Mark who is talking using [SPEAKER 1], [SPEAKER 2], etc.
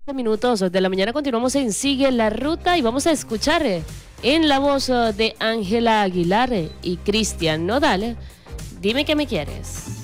[SPEAKER 1] minutos de la mañana continuamos en Sigue la Ruta y vamos a escuchar en la voz de Ángela Aguilar y Cristian Nodal, Dime que me quieres.